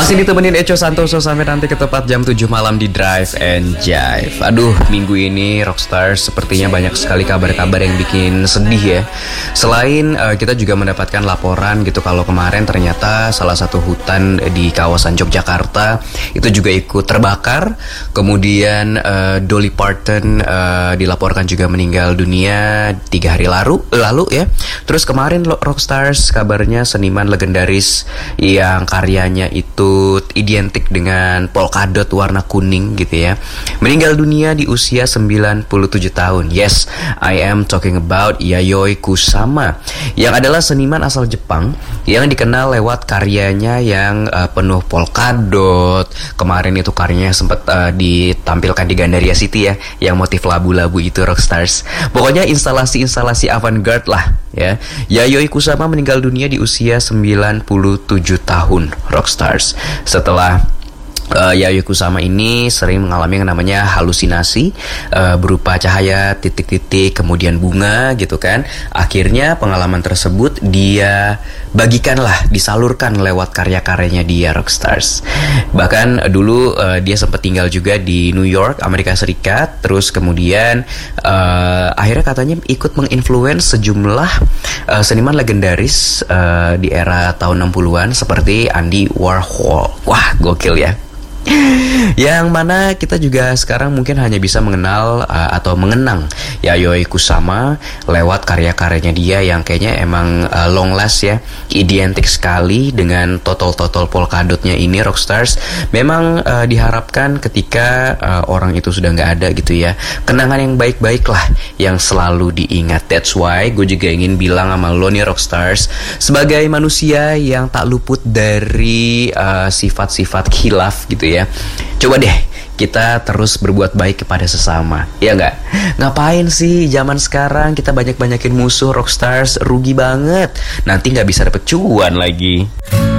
Masih ditemenin Echo Santoso sampai nanti ke tepat jam 7 malam di Drive and Jive. Aduh, minggu ini Rockstars sepertinya banyak sekali kabar-kabar yang bikin sedih ya. Selain kita juga mendapatkan laporan gitu kalau kemarin ternyata salah satu hutan di kawasan Yogyakarta itu juga ikut terbakar. Kemudian Dolly Parton dilaporkan juga meninggal dunia 3 hari lalu ya. Terus kemarin Rockstars kabarnya seniman legendaris yang karyanya itu identik dengan polkadot warna kuning gitu ya, meninggal dunia di usia 97 tahun. Yes, I am talking about Yayoi Kusama, yang adalah seniman asal Jepang yang dikenal lewat karyanya yang penuh polkadot. Kemarin itu karyanya sempat ditampilkan di Gandaria City ya, yang motif labu-labu itu Rockstars. Pokoknya instalasi-instalasi avant-garde lah ya. Yayoi Kusama meninggal dunia di usia 97 tahun Rockstars. Setelah Yayoi Kusama ini sering mengalami yang namanya halusinasi berupa cahaya, titik-titik, kemudian bunga gitu kan. Akhirnya pengalaman tersebut dia bagikanlah, disalurkan lewat karya-karyanya dia Rockstars. Bahkan dulu dia sempat tinggal juga di New York, Amerika Serikat. Terus kemudian akhirnya katanya ikut menginfluence sejumlah seniman legendaris di era tahun 60-an seperti Andy Warhol. Wah, gokil ya. Yang mana kita juga sekarang mungkin hanya bisa mengenal atau mengenang Yayoi Kusama lewat karya-karyanya dia yang kayaknya emang long last ya, identik sekali dengan totol-totol polkadotnya ini Rockstars. Memang diharapkan ketika orang itu sudah nggak ada gitu ya, kenangan yang baik-baik lah yang selalu diingat. That's why gue juga ingin bilang sama lo nih Rockstars, sebagai manusia yang tak luput dari sifat-sifat khilaf gitu ya, coba deh kita terus berbuat baik kepada sesama, ya nggak? Ngapain sih zaman sekarang kita banyak-banyakin musuh Rockstars, rugi banget. Nanti nggak bisa dapet cuan lagi.